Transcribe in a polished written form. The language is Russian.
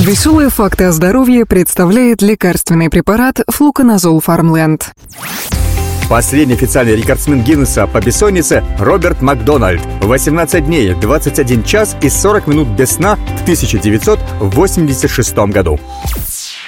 Веселые факты о здоровье представляет лекарственный препарат Флуконазол Фармленд. Последний официальный рекордсмен Гиннесса по бессоннице Роберт Макдональд. 18 дней, 21 час и 40 минут без сна в 1986 году.